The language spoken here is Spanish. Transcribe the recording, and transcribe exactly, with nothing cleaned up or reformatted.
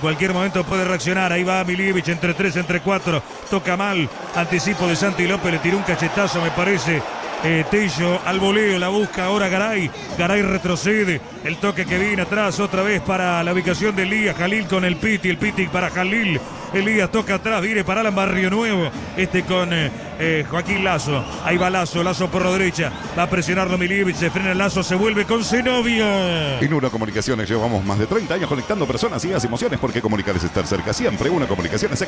cualquier momento puede reaccionar. Ahí va Milievich entre tres, entre cuatro. Toca mal. Anticipo de Santi López. Le tiró un cachetazo, me parece. Eh, Tello al voleo, la busca ahora Garay. Garay retrocede. El toque que viene atrás otra vez para la ubicación de Elías. Jalil con el Piti. El Piti para Jalil. Elías toca atrás, viene para Alan Barrio Nuevo. Este con eh, eh, Joaquín Lazo. Ahí va Lazo, Lazo por la derecha. Va a presionarlo Milievich, se frena el Lazo, se vuelve con Zenobio. En Una Comunicaciones llevamos más de treinta años conectando personas, ideas y emociones, porque comunicar es estar cerca siempre. Una Comunicaciones.